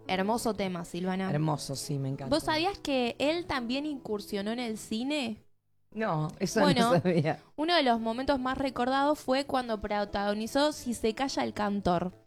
Hermoso tema, Silvana. Hermoso, sí, me encanta. ¿Vos sabías que él también incursionó en el cine? No, eso Bueno, no sabía. uno de los momentos más recordados fue cuando protagonizó Si se calla el cantor.